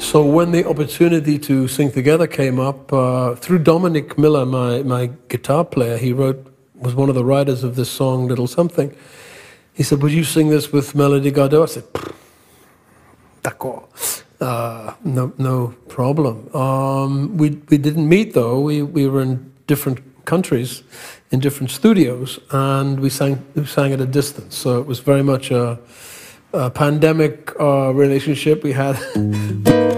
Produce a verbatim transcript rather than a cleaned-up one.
So when the opportunity to sing together came up, uh, through Dominic Miller, my, my guitar player, he wrote, was one of the writers of this song, Little Something. He said, would you sing this with Melody Gardot? I said, d'accord. Uh, no, no problem. Um, we, we didn't meet though. We, we were in different countries, in different studios, and we sang, we sang at a distance. So it was very much a, a pandemic uh, relationship we had.